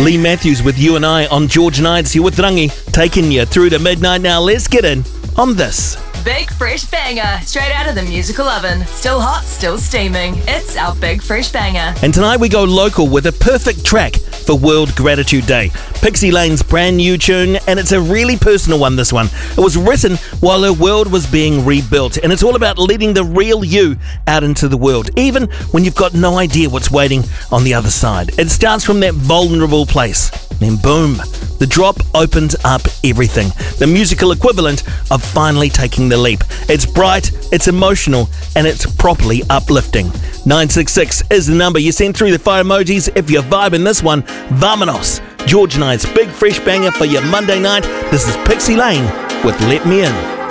Lee Matthews with You and I on George Nights. You with Rangi, taking you through to midnight. Now let's get in on this. Big Fresh Banger, straight out of the musical oven. Still hot, still steaming. It's our Big Fresh Banger. And tonight we go local with a perfect track for World Gratitude Day. Pixie Lane's brand new tune, and it's a really personal one, this one. It was written while her world was being rebuilt, and it's all about letting the real you out into the world, even when you've got no idea what's waiting on the other side. It starts from that vulnerable place, then boom, the drop opens up everything. The musical equivalent of finally taking the leap. It's bright, it's emotional, and it's properly uplifting. 966 is the number. You send through the fire emojis if you're vibing this one. Vamonos. George Nights, Big Fresh Banger for your Monday night. This is Pixie Lane with Let Me In.